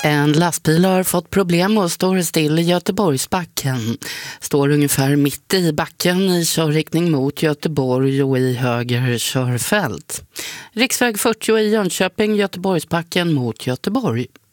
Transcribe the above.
En lastbil har fått problem och står still i Göteborgsbacken. Står ungefär mitt i backen i körriktning mot Göteborg och i höger körfält. Riksväg 40 i Jönköping, Göteborgsbacken mot Göteborg.